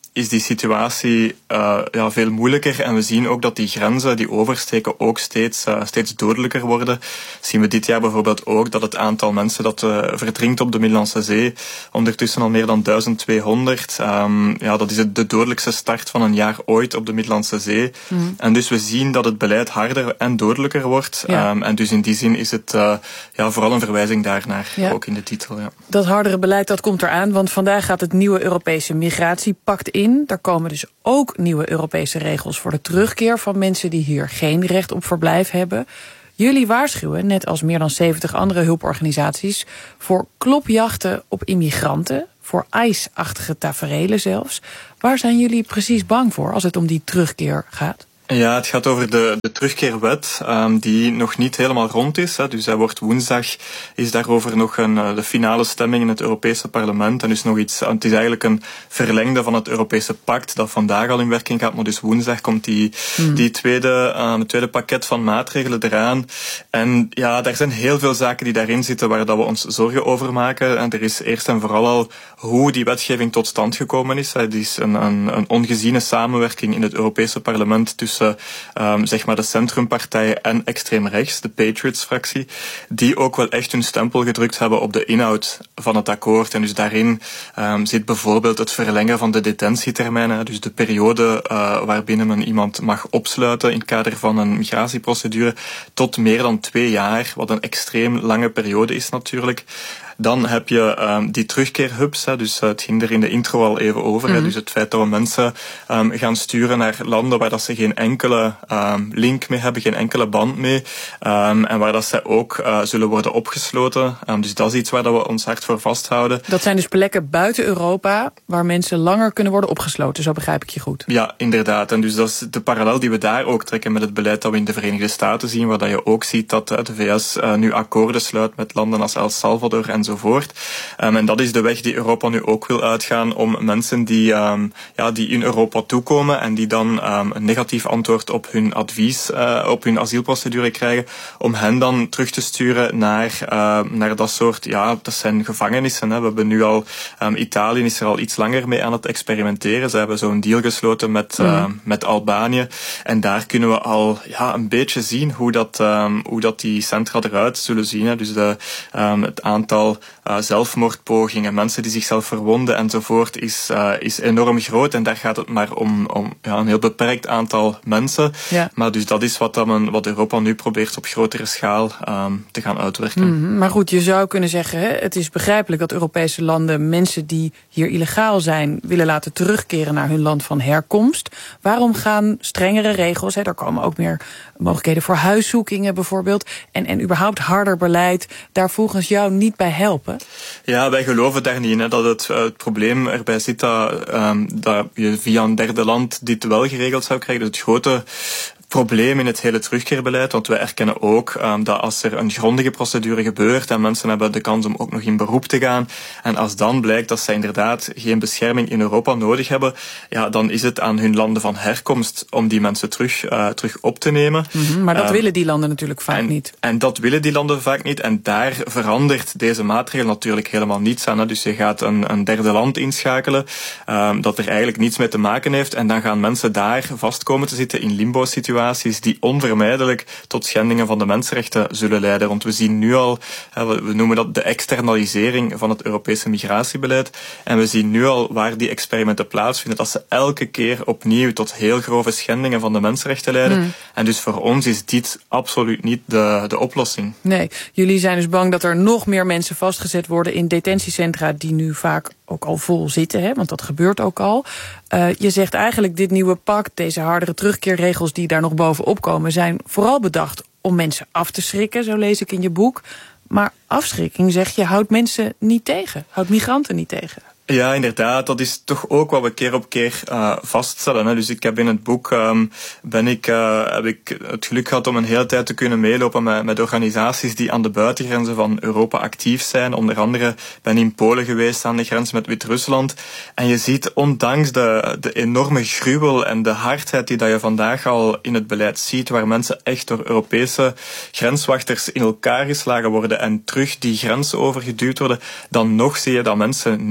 is die situatie uh, ja, veel moeilijker. En we zien ook dat die grenzen, die oversteken, ook steeds, uh, steeds dodelijker worden. Zien we dit jaar bijvoorbeeld ook dat het aantal mensen dat uh, verdrinkt op de Middellandse Zee ondertussen al meer dan duizend tweehonderd. Um, ja, dat is het, de dodelijkste start van een jaar ooit op de Middellandse Zee. Mm. En dus we zien dat het beleid harder en dodelijker wordt. Ja. Um, en dus in die zin is het uh, ja, vooral een verwijzing daarnaar, ja. Ook in de titel. Ja. Dat hardere beleid dat komt eraan, want vandaag gaat het nieuwe Europese migratiepact in. Daar komen dus ook nieuwe Europese regels voor de terugkeer van mensen die hier geen recht op verblijf hebben. Jullie waarschuwen, net als meer dan zeventig andere hulporganisaties, voor klopjachten op immigranten, voor I C E-achtige taferelen zelfs. Waar zijn jullie precies bang voor als het om die terugkeer gaat? Ja, het gaat over de, de terugkeerwet, um, die nog niet helemaal rond is. Hè. Dus hij wordt woensdag, is daarover nog een, de finale stemming in het Europese parlement. En dus nog iets, het is eigenlijk een verlengde van het Europese pact, dat vandaag al in werking gaat. Maar dus woensdag komt die, mm. die tweede, uh, het tweede pakket van maatregelen eraan. En ja, er zijn heel veel zaken die daarin zitten waar dat we ons zorgen over maken. En er is eerst en vooral al hoe die wetgeving tot stand gekomen is. Het is een, een, een ongeziene samenwerking in het Europese parlement tussen Um, zeg maar de centrumpartijen en extreem rechts, de Patriots-fractie, die ook wel echt hun stempel gedrukt hebben op de inhoud van het akkoord. En dus daarin um, zit bijvoorbeeld het verlengen van de detentietermijnen, dus de periode uh, waarbinnen men iemand mag opsluiten in het kader van een migratieprocedure, tot meer dan twee jaar, wat een extreem lange periode is natuurlijk. Dan heb je um, die terugkeerhubs, hè, dus uh, het ging er in de intro al even over. Mm-hmm. Hè, dus het feit dat we mensen um, gaan sturen naar landen waar dat ze geen enkele um, link mee hebben, geen enkele band mee. Um, en waar dat ze ook uh, zullen worden opgesloten. Um, dus dat is iets waar dat we ons hard voor vasthouden. Dat zijn dus plekken buiten Europa waar mensen langer kunnen worden opgesloten, zo begrijp ik je goed. Ja, inderdaad. En dus dat is de parallel die we daar ook trekken met het beleid dat we in de Verenigde Staten zien, waar dat je ook ziet dat uh, de V S uh, nu akkoorden sluit met landen als El Salvador en enzovoort. Um, en dat is de weg die Europa nu ook wil uitgaan om mensen die, um, ja, die in Europa toekomen en die dan um, een negatief antwoord op hun advies, uh, op hun asielprocedure krijgen, om hen dan terug te sturen naar, uh, naar dat soort, ja, dat zijn gevangenissen. Hè. We hebben nu al, um, Italië is er al iets langer mee aan het experimenteren. Ze hebben zo'n deal gesloten met, uh, mm. met Albanië. En daar kunnen we al ja, een beetje zien hoe dat, um, hoe dat die centra eruit zullen zien. Hè. Dus de, um, het aantal Uh, zelfmoordpogingen, mensen die zichzelf verwonden enzovoort, is, uh, is enorm groot. En daar gaat het maar om, om ja, een heel beperkt aantal mensen. Ja. Maar dus dat is wat, dat men, wat Europa nu probeert op grotere schaal um, te gaan uitwerken. Mm-hmm. Maar goed, je zou kunnen zeggen, hè, het is begrijpelijk dat Europese landen mensen die hier illegaal zijn willen laten terugkeren naar hun land van herkomst. Waarom gaan strengere regels, hè, daar komen ook meer mogelijkheden voor huiszoekingen bijvoorbeeld, en, en überhaupt harder beleid daar volgens jou niet bij helpen? Ja, wij geloven daar niet in, hè, dat het, uh, het probleem erbij zit dat, um, dat je via een derde land dit wel geregeld zou krijgen. Dus het grote probleem in het hele terugkeerbeleid, want we erkennen ook um, dat als er een grondige procedure gebeurt en mensen hebben de kans om ook nog in beroep te gaan, en als dan blijkt dat zij inderdaad geen bescherming in Europa nodig hebben, ja, dan is het aan hun landen van herkomst om die mensen terug, uh, terug op te nemen. Mm-hmm, maar dat um, willen die landen natuurlijk vaak en, niet. En dat willen die landen vaak niet, en daar verandert deze maatregel natuurlijk helemaal niets aan. Hè. Dus je gaat een, een derde land inschakelen um, dat er eigenlijk niets mee te maken heeft, en dan gaan mensen daar vast komen te zitten in limbo-situaties die onvermijdelijk tot schendingen van de mensenrechten zullen leiden. Want we zien nu al, we noemen dat de externalisering van het Europese migratiebeleid, en we zien nu al waar die experimenten plaatsvinden, dat ze elke keer opnieuw tot heel grove schendingen van de mensenrechten leiden. Mm. En dus voor ons is dit absoluut niet de, de oplossing. Nee, jullie zijn dus bang dat er nog meer mensen vastgezet worden in detentiecentra die nu vaak ook al vol zitten, hè, want dat gebeurt ook al. Uh, je zegt eigenlijk, dit nieuwe pact, deze hardere terugkeerregels die daar nog bovenop komen, zijn vooral bedacht om mensen af te schrikken, zo lees ik in je boek. Maar afschrikking, zeg je, houdt mensen niet tegen, houdt migranten niet tegen. Ja, inderdaad. Dat is toch ook wat we keer op keer uh, vaststellen. Hè. Dus ik heb in het boek um, ben ik, uh, heb ik het geluk gehad om een hele tijd te kunnen meelopen met, met organisaties die aan de buitengrenzen van Europa actief zijn. Onder andere ben ik in Polen geweest aan de grens met Wit-Rusland. En je ziet, ondanks de, de enorme gruwel en de hardheid die dat je vandaag al in het beleid ziet, waar mensen echt door Europese grenswachters in elkaar geslagen worden en terug die grens overgeduwd worden, dan nog zie je dat mensen niet opgeven.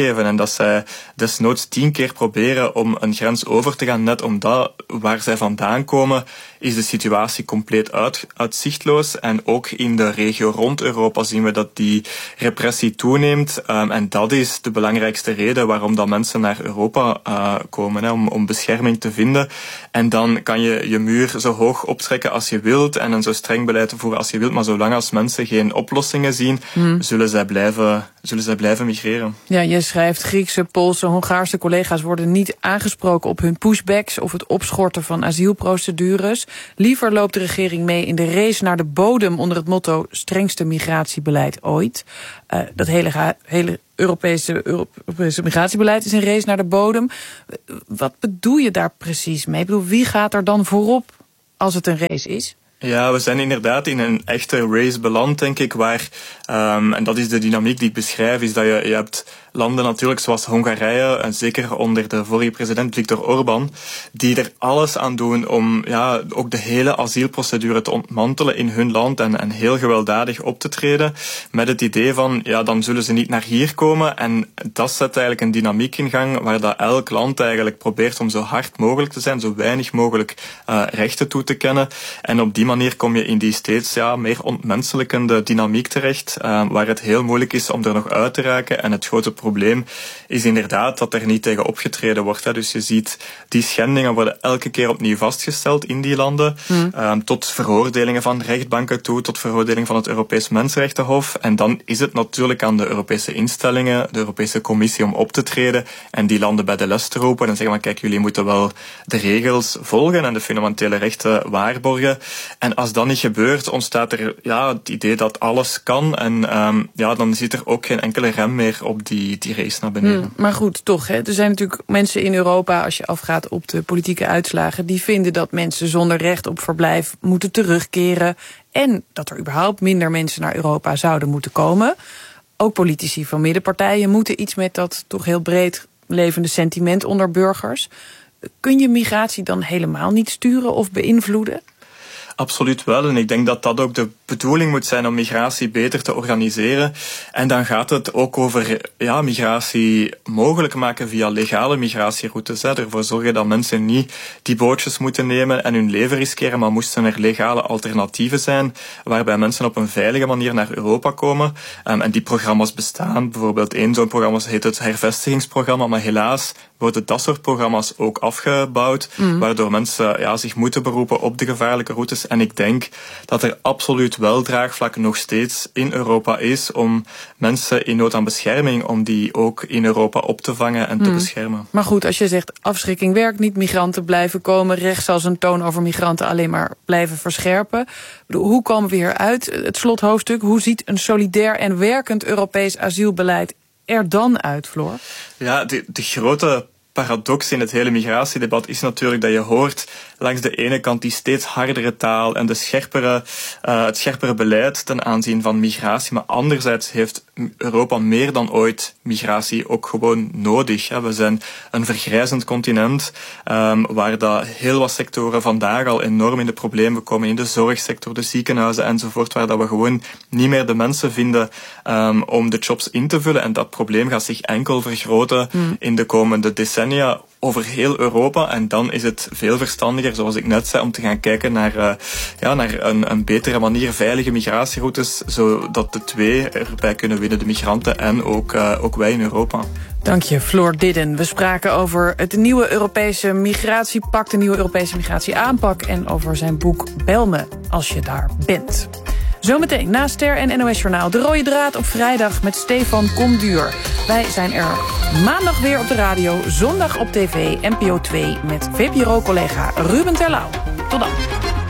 geven. En dat zij desnoods tien keer proberen om een grens over te gaan, net omdat waar zij vandaan komen, is de situatie compleet uit, uitzichtloos. En ook in de regio rond Europa zien we dat die repressie toeneemt. Um, en dat is de belangrijkste reden waarom dat mensen naar Europa uh, komen, hè, om, om bescherming te vinden. En dan kan je je muur zo hoog optrekken als je wilt en een zo streng beleid te voeren als je wilt. Maar zolang als mensen geen oplossingen zien, hmm. zullen zij blijven, zullen zij blijven migreren. Ja, je schrijft Griekse, Poolse, Hongaarse collega's worden niet aangesproken op hun pushbacks of het opschorten van asielprocedures. Liever loopt de regering mee in de race naar de bodem onder het motto strengste migratiebeleid ooit. Uh, dat hele, hele Europese, Europese migratiebeleid is een race naar de bodem. Wat bedoel je daar precies mee? Ik bedoel, wie gaat er dan voorop als het een race is? Ja, we zijn inderdaad in een echte race beland, denk ik, waar, um, en dat is de dynamiek die ik beschrijf, is dat je, je hebt landen natuurlijk zoals Hongarije, en zeker onder de vorige president Viktor Orbán, die er alles aan doen om ja, ook de hele asielprocedure te ontmantelen in hun land en, en heel gewelddadig op te treden, met het idee van, ja, dan zullen ze niet naar hier komen. En dat zet eigenlijk een dynamiek in gang, waar dat elk land eigenlijk probeert om zo hard mogelijk te zijn, zo weinig mogelijk uh, rechten toe te kennen. En op die manier kom je in die steeds ja, meer ontmenselijkende dynamiek terecht, uh, waar het heel moeilijk is om er nog uit te raken. En het grote probleem is inderdaad dat er niet tegen opgetreden wordt. Hè. Dus je ziet, die schendingen worden elke keer opnieuw vastgesteld in die landen, hmm. uh, tot veroordelingen van rechtbanken toe, tot veroordeling van het Europees Mensenrechtenhof. En dan is het natuurlijk aan de Europese instellingen, de Europese Commissie, om op te treden en die landen bij de les te roepen en zeggen van, kijk, jullie moeten wel de regels volgen en de fundamentele rechten waarborgen. En als dat niet gebeurt, ontstaat er ja, het idee dat alles kan. En um, ja, dan zit er ook geen enkele rem meer op die, die race naar beneden. Hmm, maar goed, toch, hè, er zijn natuurlijk mensen in Europa, als je afgaat op de politieke uitslagen, die vinden dat mensen zonder recht op verblijf moeten terugkeren en dat er überhaupt minder mensen naar Europa zouden moeten komen. Ook politici van middenpartijen moeten iets met dat toch heel breed levende sentiment onder burgers. Kun je migratie dan helemaal niet sturen of beïnvloeden? Absoluut wel. En ik denk dat dat ook de bedoeling moet zijn om migratie beter te organiseren. En dan gaat het ook over ja, migratie mogelijk maken via legale migratieroutes. Hè. Ervoor zorgen dat mensen niet die bootjes moeten nemen en hun leven riskeren, maar moesten er legale alternatieven zijn, waarbij mensen op een veilige manier naar Europa komen. Um, en die programma's bestaan. Bijvoorbeeld één zo'n programma heet het hervestigingsprogramma, maar helaas worden dat soort programma's ook afgebouwd, mm. waardoor mensen ja, zich moeten beroepen op de gevaarlijke routes. En ik denk dat er absoluut wel draagvlak nog steeds in Europa is om mensen in nood aan bescherming, om die ook in Europa op te vangen en te mm. beschermen. Maar goed, als je zegt afschrikking werkt niet, migranten blijven komen, rechts zal zijn toon over migranten alleen maar blijven verscherpen. Hoe komen we hier uit? Het slothoofdstuk, hoe ziet een solidair en werkend Europees asielbeleid er dan uit, Floor? Ja, de, de grote paradox in het hele migratiedebat is natuurlijk dat je hoort langs de ene kant die steeds hardere taal en de scherpere, uh, het scherpere beleid ten aanzien van migratie, maar anderzijds heeft Europa meer dan ooit migratie ook gewoon nodig. Hè. We zijn een vergrijzend continent, um, waar dat heel wat sectoren vandaag al enorm in de problemen komen, in de zorgsector, de ziekenhuizen enzovoort, waar dat we gewoon niet meer de mensen vinden um, om de jobs in te vullen. En dat probleem gaat zich enkel vergroten mm. in de komende decennia over heel Europa. En dan is het veel verstandiger, zoals ik net zei, om te gaan kijken naar, uh, ja, naar een, een betere manier, veilige migratieroutes, zodat de twee erbij kunnen winnen, de migranten en ook, uh, ook wij in Europa. Dank je, Floor Didden. We spraken over het nieuwe Europese migratiepact, de nieuwe Europese migratieaanpak en over zijn boek Bel me als je daar bent. Zometeen na Ster en N O S Journaal. De rode draad op vrijdag met Stefan Komduur. Wij zijn er maandag weer op de radio, zondag op tv, N P O twee... met V P R O-collega Ruben Terlouw. Tot dan.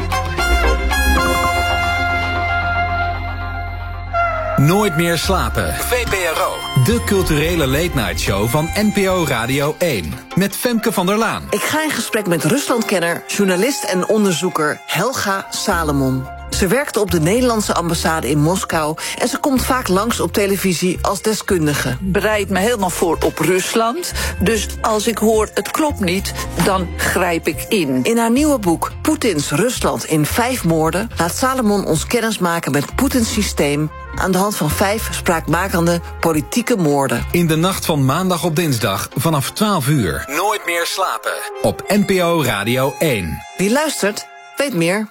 Nooit meer slapen. V P R O. De culturele late-night show van N P O Radio één. Met Femke van der Laan. Ik ga in gesprek met Ruslandkenner, journalist en onderzoeker Helga Salomon. Ze werkte op de Nederlandse ambassade in Moskou en ze komt vaak langs op televisie als deskundige. Bereid me helemaal voor op Rusland. Dus als ik hoor het klopt niet, dan grijp ik in. In haar nieuwe boek Poetins Rusland in vijf moorden laat Salomon ons kennismaken met Poetins systeem aan de hand van vijf spraakmakende politieke moorden. In de nacht van maandag op dinsdag vanaf twaalf uur. Nooit meer slapen. Op N P O Radio één. Wie luistert, weet meer.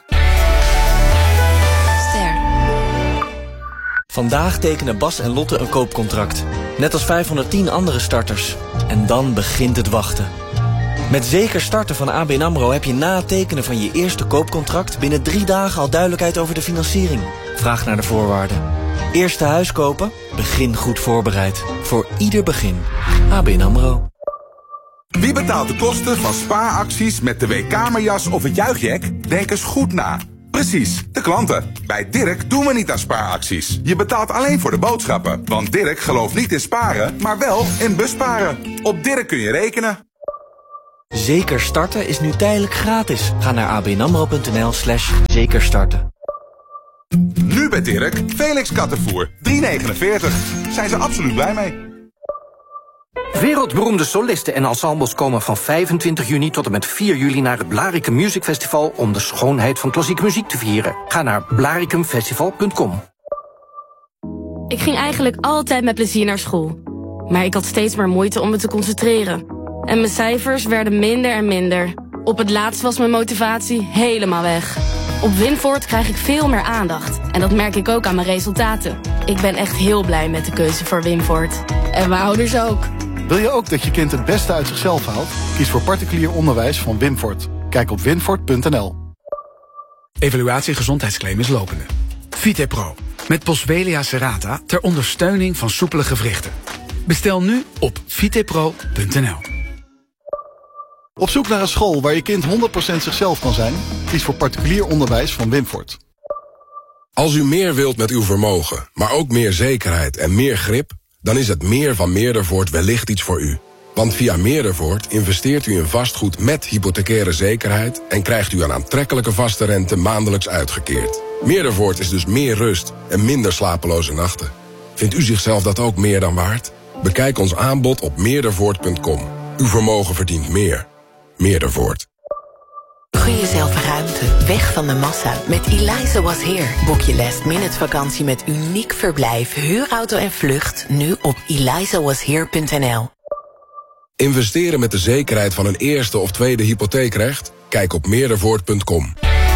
Vandaag tekenen Bas en Lotte een koopcontract. Net als vijfhonderdtien andere starters. En dan begint het wachten. Met Zeker Starten van A B N AMRO heb je na het tekenen van je eerste koopcontract binnen drie dagen al duidelijkheid over de financiering. Vraag naar de voorwaarden. Eerste huis kopen? Begin goed voorbereid. Voor ieder begin. A B N AMRO. Wie betaalt de kosten van spaaracties met de weekkamerjas of het juichjack? Denk eens goed na. Precies, de klanten. Bij Dirk doen we niet aan spaaracties. Je betaalt alleen voor de boodschappen. Want Dirk gelooft niet in sparen, maar wel in busparen. Op Dirk kun je rekenen. Zeker Starten is nu tijdelijk gratis. Ga naar abnamro.nl slash zekerstarten. Nu bij Dirk, Felix kattenvoer, drie negenenveertig. Zijn ze absoluut blij mee. Wereldberoemde solisten en ensembles komen van vijfentwintig juni tot en met vier juli naar het Blaricum Music Festival om de schoonheid van klassieke muziek te vieren. Ga naar blaricumfestival punt com. Ik ging eigenlijk altijd met plezier naar school. Maar ik had steeds meer moeite om me te concentreren. En mijn cijfers werden minder en minder. Op het laatst was mijn motivatie helemaal weg. Op Winvoort krijg ik veel meer aandacht. En dat merk ik ook aan mijn resultaten. Ik ben echt heel blij met de keuze voor Winvoort. En mijn ouders ook. Wil je ook dat je kind het beste uit zichzelf haalt? Kies voor particulier onderwijs van Winvoort. Kijk op winvoort punt n l. Evaluatie gezondheidsclaim is lopende. Vitepro. Met Boswellia serrata ter ondersteuning van soepele gewrichten. Bestel nu op vitepro punt n l. Op zoek naar een school waar je kind honderd procent zichzelf kan zijn? Kies voor particulier onderwijs van Winvoort. Als u meer wilt met uw vermogen, maar ook meer zekerheid en meer grip, dan is het meer van Meerdervoort wellicht iets voor u. Want via Meerdervoort investeert u in vastgoed met hypothecaire zekerheid en krijgt u een aantrekkelijke vaste rente maandelijks uitgekeerd. Meerdervoort is dus meer rust en minder slapeloze nachten. Vindt u zichzelf dat ook meer dan waard? Bekijk ons aanbod op meerdervoort punt com. Uw vermogen verdient meer. Meerdervoort. Gun jezelf ruimte, weg van de massa. Met Eliza Was Here boek je last minute vakantie met uniek verblijf, huurauto en vlucht nu op eliza was here punt n l. Investeren met de zekerheid van een eerste of tweede hypotheekrecht? Kijk op meerdervoort punt com.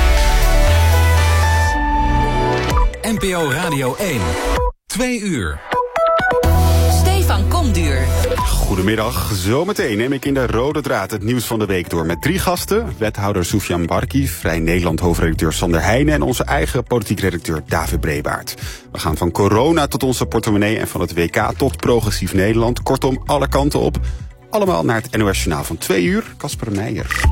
N P O Radio één. Twee uur. Stefan Komduur. Goedemiddag. Zometeen neem ik in de rode draad het nieuws van de week door met drie gasten. Wethouder Soufiane Barki, Vrij Nederland hoofdredacteur Sander Heijnen en onze eigen politiek redacteur David Brebaert. We gaan van corona tot onze portemonnee en van het W K tot progressief Nederland. Kortom, alle kanten op. Allemaal naar het N O S Journaal van twee uur. Casper Meijer.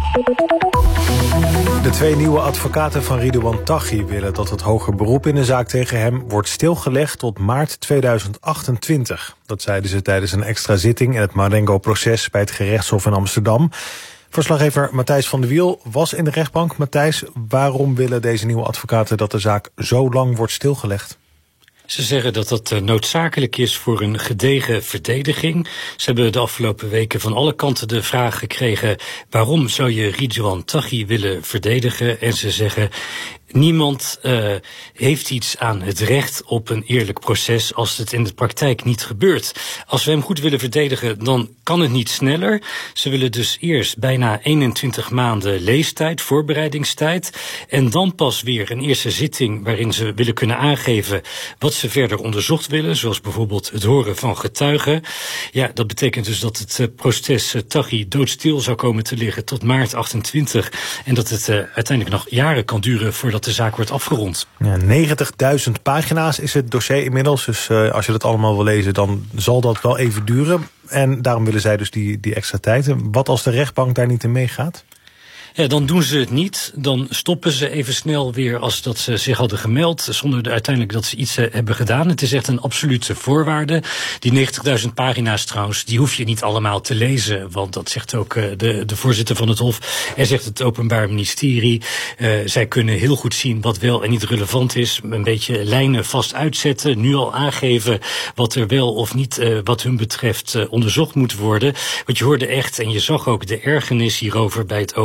De twee nieuwe advocaten van Ridouan Taghi willen dat het hoger beroep in de zaak tegen hem wordt stilgelegd tot maart tweeduizend achtentwintig. Dat zeiden ze tijdens een extra zitting in het Marengo-proces bij het gerechtshof in Amsterdam. Verslaggever Matthijs van de Wiel was in de rechtbank. Matthijs, waarom willen deze nieuwe advocaten dat de zaak zo lang wordt stilgelegd? Ze zeggen dat dat noodzakelijk is voor een gedegen verdediging. Ze hebben de afgelopen weken van alle kanten de vraag gekregen: waarom zou je Ridouan Taghi willen verdedigen? En ze zeggen: niemand uh, heeft iets aan het recht op een eerlijk proces als het in de praktijk niet gebeurt. Als we hem goed willen verdedigen, dan kan het niet sneller. Ze willen dus eerst bijna eenentwintig maanden leestijd, voorbereidingstijd. En dan pas weer een eerste zitting waarin ze willen kunnen aangeven wat ze verder onderzocht willen. Zoals bijvoorbeeld het horen van getuigen. Ja, dat betekent dus dat het uh, proces uh, Taghi doodstil zou komen te liggen tot maart achtentwintig. En dat het uh, uiteindelijk nog jaren kan duren voordat de zaak wordt afgerond. Ja, negentigduizend pagina's is het dossier inmiddels. Dus uh, als je dat allemaal wil lezen, dan zal dat wel even duren. En daarom willen zij dus die, die extra tijd. Wat als de rechtbank daar niet in meegaat? Ja, dan doen ze het niet. Dan stoppen ze even snel weer als dat ze zich hadden gemeld, zonder de, uiteindelijk dat ze iets uh, hebben gedaan. Het is echt een absolute voorwaarde. Die negentigduizend pagina's trouwens, die hoef je niet allemaal te lezen. Want dat zegt ook uh, de, de voorzitter van het Hof. Er zegt het Openbaar Ministerie. Uh, zij kunnen heel goed zien wat wel en niet relevant is. Een beetje lijnen vast uitzetten. Nu al aangeven wat er wel of niet uh, wat hun betreft uh, onderzocht moet worden. Want je hoorde echt, en je zag ook de ergernis hierover bij het O M.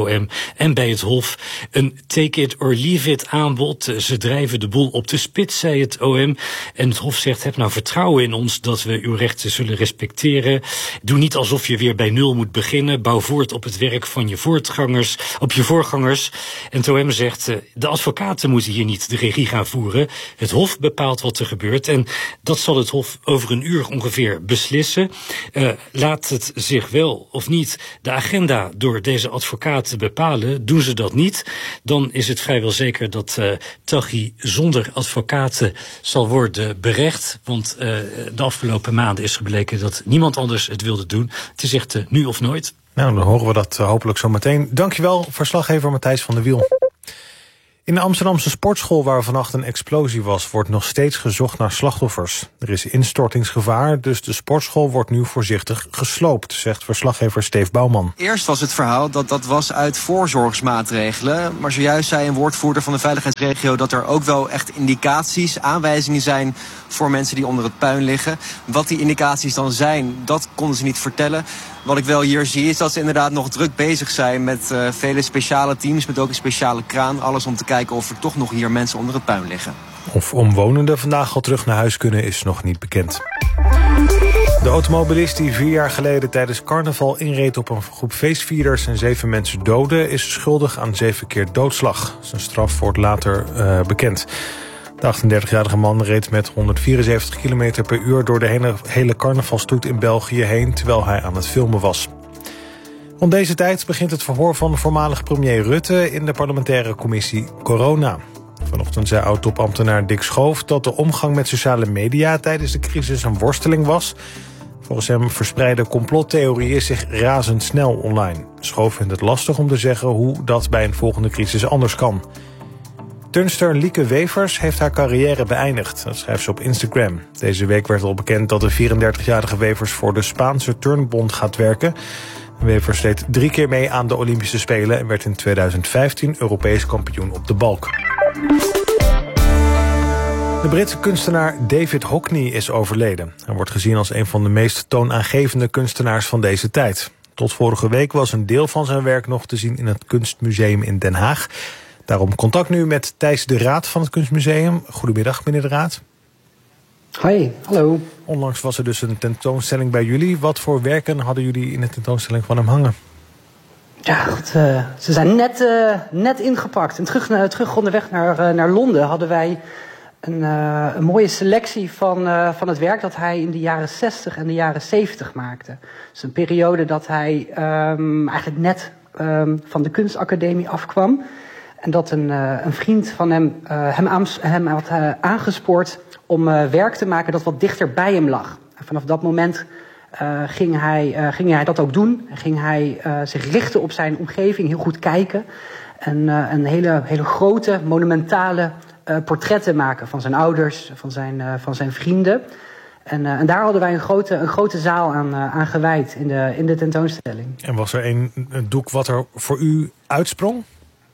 en bij het Hof. Een take it or leave it aanbod. Ze drijven de boel op de spits, zei het O M. En het Hof zegt, heb nou vertrouwen in ons dat we uw rechten zullen respecteren. Doe niet alsof je weer bij nul moet beginnen. Bouw voort op het werk van je voortgangers, op je voorgangers. En het O M zegt, de advocaten moeten hier niet de regie gaan voeren. Het Hof bepaalt wat er gebeurt. En dat zal het Hof over een uur ongeveer beslissen. Uh, laat het zich wel of niet de agenda door deze advocaten bepalen. Doen ze dat niet, dan is het vrijwel zeker dat uh, Taghi zonder advocaten zal worden berecht. Want uh, de afgelopen maanden is gebleken dat niemand anders het wilde doen. Het is echt uh, nu of nooit. Nou, dan horen we dat uh, hopelijk zo meteen. Dankjewel, verslaggever Matthijs van der Wiel. In de Amsterdamse sportschool waar vannacht een explosie was, wordt nog steeds gezocht naar slachtoffers. Er is instortingsgevaar, dus de sportschool wordt nu voorzichtig gesloopt, zegt verslaggever Steve Bouwman. Eerst was het verhaal dat dat was uit voorzorgsmaatregelen. Maar zojuist zei een woordvoerder van de veiligheidsregio dat er ook wel echt indicaties, aanwijzingen zijn voor mensen die onder het puin liggen. Wat die indicaties dan zijn, dat konden ze niet vertellen. Wat ik wel hier zie is dat ze inderdaad nog druk bezig zijn met uh, vele speciale teams, met ook een speciale kraan. Alles om te kijken of er toch nog hier mensen onder het puin liggen. Of omwonenden vandaag al terug naar huis kunnen is nog niet bekend. De automobilist die vier jaar geleden tijdens carnaval inreed op een groep feestvierders en zeven mensen doodde, is schuldig aan zeven keer doodslag. Zijn straf wordt later uh, bekend. De achtendertigjarige man reed met honderdvierenzeventig kilometer per uur door de hele, hele carnavalstoet in België heen, terwijl hij aan het filmen was. Rond deze tijd begint het verhoor van voormalig premier Rutte in de parlementaire commissie Corona. Vanochtend zei oud-topambtenaar Dick Schoof dat de omgang met sociale media tijdens de crisis een worsteling was. Volgens hem verspreiden complottheorieën zich razendsnel online. Schoof vindt het lastig om te zeggen hoe dat bij een volgende crisis anders kan. Turnster Lieke Wevers heeft haar carrière beëindigd. Dat schrijft ze op Instagram. Deze week werd al bekend dat de vierendertigjarige Wevers voor de Spaanse Turnbond gaat werken. Wevers deed drie keer mee aan de Olympische Spelen en werd in tweeduizend vijftien Europees kampioen op de balk. De Britse kunstenaar David Hockney is overleden. Hij wordt gezien als een van de meest toonaangevende kunstenaars van deze tijd. Tot vorige week was een deel van zijn werk nog te zien in het Kunstmuseum in Den Haag. Daarom contact nu met Thijs de Raad van het Kunstmuseum. Goedemiddag, meneer de Raad. Hoi, hallo. Onlangs was er dus een tentoonstelling bij jullie. Wat voor werken hadden jullie in de tentoonstelling van hem hangen? Ja, goed, uh, ze zijn net, uh, net ingepakt. En terug, uh, terug onderweg naar, uh, naar Londen hadden wij een, uh, een mooie selectie van, uh, van het werk dat hij in de jaren zestig en de jaren zeventig maakte. Dus een periode dat hij um, eigenlijk net um, van de kunstacademie afkwam. En dat een, uh, een vriend van hem uh, hem, aan, hem had uh, aangespoord om uh, werk te maken dat wat dichter bij hem lag. En vanaf dat moment uh, ging, hij, uh, ging hij dat ook doen. En ging hij uh, zich richten op zijn omgeving, heel goed kijken. En uh, een hele, hele grote, monumentale uh, portretten maken van zijn ouders, van zijn, uh, van zijn vrienden. En, uh, en daar hadden wij een grote, een grote zaal aan, uh, aan gewijd in de, in de tentoonstelling. En was er een, een doek wat er voor u uitsprong?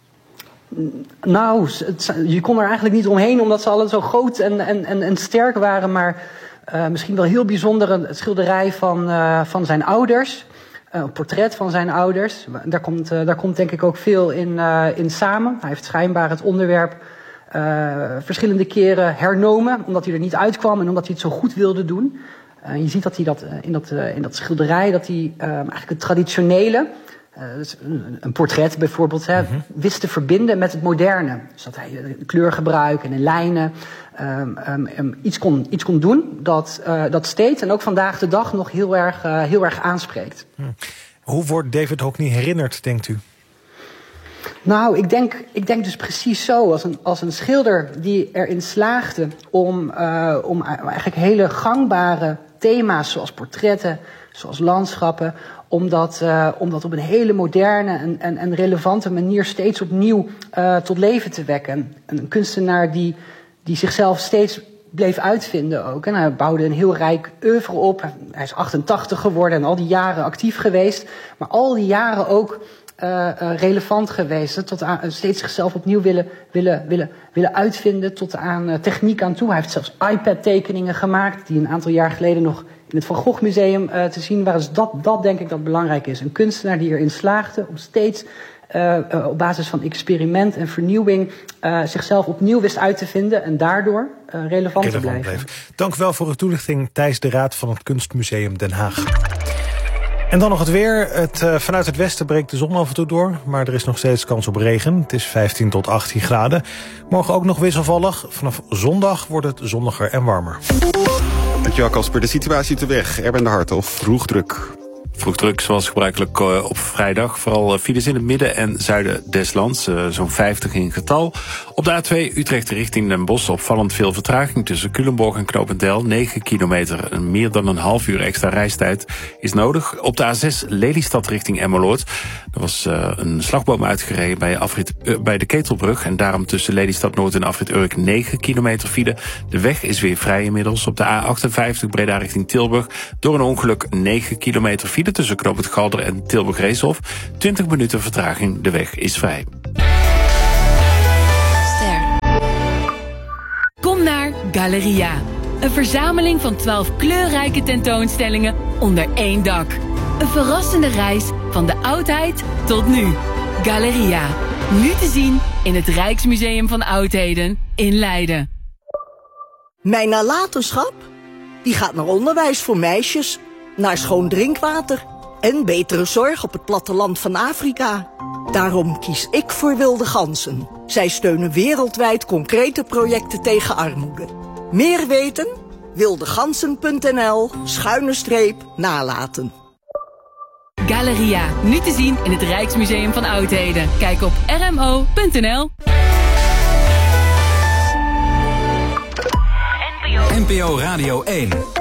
Nou, het, je kon er eigenlijk niet omheen, omdat ze alle zo groot en, en, en, en sterk waren. Maar uh, misschien wel heel bijzonder een schilderij van, uh, van zijn ouders. Uh, een portret van zijn ouders. Daar komt, uh, daar komt denk ik ook veel in, uh, in samen. Hij heeft schijnbaar het onderwerp uh, verschillende keren hernomen, omdat hij er niet uitkwam en omdat hij het zo goed wilde doen. Uh, je ziet dat hij dat, uh, in, dat, uh, in dat schilderij, dat hij uh, eigenlijk het traditionele, Uh, dus een, een portret bijvoorbeeld, hè, mm-hmm. wist te verbinden met het moderne. Dus dat hij uh, kleurgebruik en in lijnen um, um, um, iets, kon, iets kon doen dat, uh, dat steeds en ook vandaag de dag nog heel erg, uh, heel erg aanspreekt. Hmm. Hoe wordt David Hockney herinnerd, denkt u? Nou, ik denk, ik denk dus precies zo. Als een, als een schilder die erin slaagde om, uh, om eigenlijk hele gangbare thema's zoals portretten, zoals landschappen, om dat, uh, om dat op een hele moderne en, en, en relevante manier steeds opnieuw uh, tot leven te wekken. Een kunstenaar die, die zichzelf steeds bleef uitvinden ook. En hij bouwde een heel rijk oeuvre op. Hij is achtentachtig geworden en al die jaren actief geweest. Maar al die jaren ook uh, uh, relevant geweest. Tot aan, uh, steeds zichzelf opnieuw willen, willen, willen, willen uitvinden tot aan uh, techniek aan toe. Hij heeft zelfs iPad-tekeningen gemaakt die een aantal jaar geleden nog in het Van Gogh Museum uh, te zien waren. Dus dat, dat denk ik dat belangrijk is. Een kunstenaar die erin slaagde om steeds uh, uh, op basis van experiment en vernieuwing uh, zichzelf opnieuw wist uit te vinden en daardoor uh, relevant, relevant te blijven. Bleef. Dank u wel voor uw toelichting, Thijs de Raad van het Kunstmuseum Den Haag. En dan nog het weer. Het, uh, vanuit het westen breekt de zon af en toe door, maar er is nog steeds kans op regen. Het is vijftien tot achttien graden. Morgen ook nog wisselvallig. Vanaf zondag wordt het zonniger en warmer. Dankjewel Casper. De situatie op de weg. Erben de Hartog, vroeg druk. Vroeg druk zoals gebruikelijk uh, op vrijdag. Vooral uh, files in het midden en zuiden des lands. Uh, zo'n vijftig in getal. Op de A twee Utrecht richting Den Bosch opvallend veel vertraging tussen Culemborg en Knopendel. negen kilometer en meer dan een half uur extra reistijd is nodig. Op de A zes Lelystad richting Emmeloord. Er was uh, een slagboom uitgereden bij, afrit, uh, bij de Ketelbrug. En daarom tussen Lelystad Noord en afrit Urk negen kilometer file. De weg is weer vrij inmiddels. Op de A achtenvijftig Breda richting Tilburg. Door een ongeluk negen kilometer file tussen Knoopend Galder en Tilburg-Reeshof. twintig minuten vertraging, de weg is vrij. Ster. Kom naar Galeria. Een verzameling van twaalf kleurrijke tentoonstellingen onder één dak. Een verrassende reis van de oudheid tot nu. Galeria. Nu te zien in het Rijksmuseum van Oudheden in Leiden. Mijn nalatenschap? Die gaat naar onderwijs voor meisjes, naar schoon drinkwater en betere zorg op het platteland van Afrika. Daarom kies ik voor Wilde Ganzen. Zij steunen wereldwijd concrete projecten tegen armoede. Meer weten? wildegansen punt n l schuine streep nalaten. Galeria, nu te zien in het Rijksmuseum van Oudheden. Kijk op r m o punt n l. N P O Radio één.